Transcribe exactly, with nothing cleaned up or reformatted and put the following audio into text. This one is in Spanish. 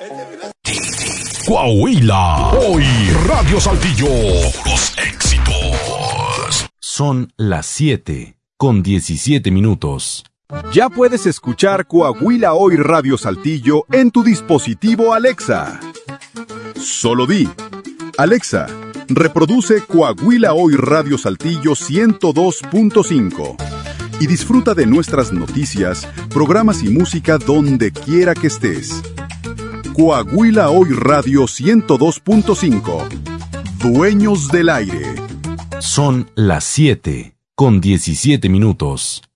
Coahuila, hoy Radio Saltillo, los éxitos. Son las siete con diecisiete minutos. Ya puedes escuchar Coahuila Hoy Radio Saltillo en tu dispositivo Alexa. Solo di, Alexa, reproduce Coahuila Hoy Radio Saltillo ciento dos punto cinco y disfruta de nuestras noticias, programas y música donde quiera que estés. Coahuila Hoy Radio ciento dos punto cinco. Dueños del aire. Son las siete con diecisiete minutos.